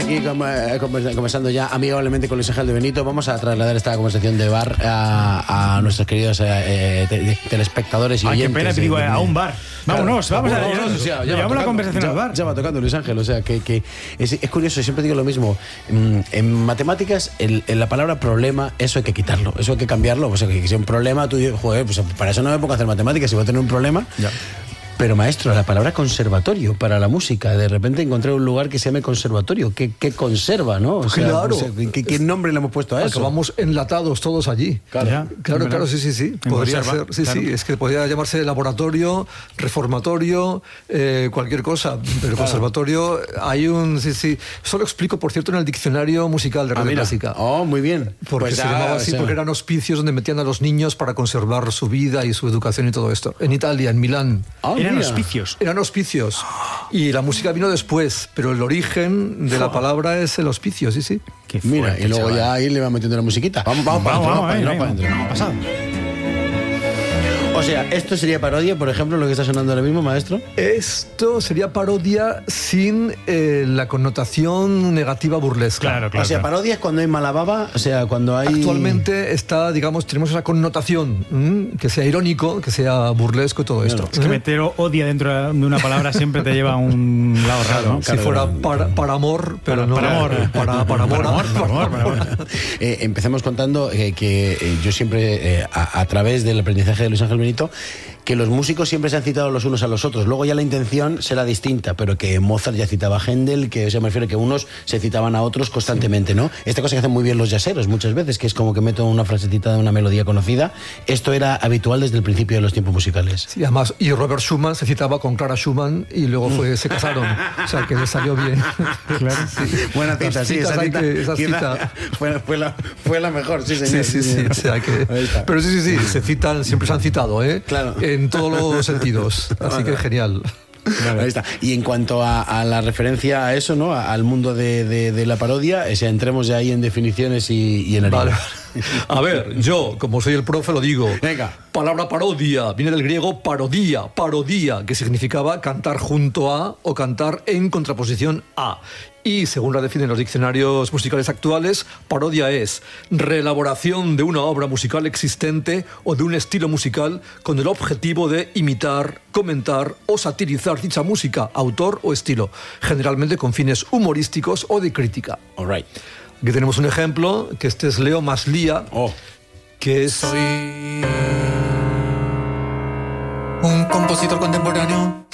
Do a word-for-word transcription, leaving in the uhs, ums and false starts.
aquí conversando ya amigablemente con Luis Ángel de Benito. Vamos a trasladar esta conversación de bar a, a nuestros queridos eh, te, telespectadores y Ay, oyentes. Qué pena, te digo, a un bar. Vámonos, claro, vamos a vámonos, llevamos, o sea, llevamos tocando, la conversación ya, al bar. Ya va tocando Luis Ángel, o sea, que, que es, es curioso, siempre digo lo mismo. En matemáticas, el, en la palabra problema, eso hay que quitarlo, eso hay que cambiarlo. O sea, que si es un problema, tú dices, joder, pues para eso no me pongo a hacer matemáticas, si voy a tener un problema. Ya. Pero maestro, la palabra conservatorio para la música, de repente encontré un lugar que se llame conservatorio, que, que conserva, ¿no? O sea, claro. O sea, ¿qué, ¿Qué nombre le hemos puesto a eso? Acabamos enlatados todos allí. Claro, ya, claro, claro, sí, sí, sí. Podría ser, sí, claro. sí, es que podría llamarse laboratorio, reformatorio, eh, cualquier cosa, pero claro. Conservatorio, hay un, sí, sí. Solo explico, por cierto, en el diccionario musical de Radio ah, Clásica. Oh, muy bien. Porque pues se ya, llamaba así, o sea... porque eran hospicios donde metían a los niños para conservar su vida y su educación y todo esto. En Italia, en Milán. Oh, eran mira. hospicios. Eran hospicios. Y la música vino después, pero el origen de la palabra es el hospicio, sí, sí. Qué Mira, fuerte, y luego chaval. Ya ahí le va metiendo la musiquita. Vamos, vamos, vamos, vamos, vamos, vamos, vamos, vamos, vamos, vamos. O sea, ¿esto sería parodia, por ejemplo, lo que está sonando ahora mismo, maestro? Esto sería parodia sin eh, la connotación negativa burlesca. Claro, claro. O sea, claro. parodia es cuando hay mala baba, o sea, cuando hay... Actualmente está, digamos, tenemos esa connotación, ¿m? Que sea irónico, que sea burlesco y todo claro. esto. Es que meter odia dentro de una palabra siempre te lleva a un lado raro, ¿no? Si claro, fuera claro. Para, para amor, pero para, no... Para amor. Para, para amor. Para amor, para amor, para amor. eh, empecemos contando eh, que eh, yo siempre, eh, a, a través del aprendizaje de Luis Ángel Benito, que los músicos siempre se han citado los unos a los otros. Luego ya la intención será distinta, pero que Mozart ya citaba a Händel, que o sea, me refiero que unos se citaban a otros constantemente, ¿no? Esta cosa que hacen muy bien los jazzeros muchas veces, que es como que meto una frasecita de una melodía conocida. Esto era habitual desde el principio de los tiempos musicales. Sí, además, y Robert Schumann se citaba con Clara Schumann y luego fue, se casaron. O sea, que le salió bien. Claro. Sí. Buena cita, sí, esa cita, que, esa cita fue, fue, la, fue la mejor, sí, señor. Sí, sí, sí. sí. O sea que, pero sí, sí, sí, se citan, siempre se han citado, ¿eh? Claro. En todos los sentidos. Así que genial. Vale. Ahí está. Y en cuanto a, a la referencia a eso, ¿no? A, al mundo de, de, de la parodia, o sea, entremos ya ahí en definiciones y, y en vale. A ver, yo, como soy el profe, lo digo. Venga. Palabra parodia viene del griego parodía, parodía, que significaba cantar junto a o cantar en contraposición a. Y, según la definen los diccionarios musicales actuales, parodia es reelaboración de una obra musical existente o de un estilo musical con el objetivo de imitar, comentar o satirizar dicha música, autor o estilo, generalmente con fines humorísticos o de crítica. All right. Aquí tenemos un ejemplo, que este es Leo Maslia, oh. que es... Soy un compositor contemporáneo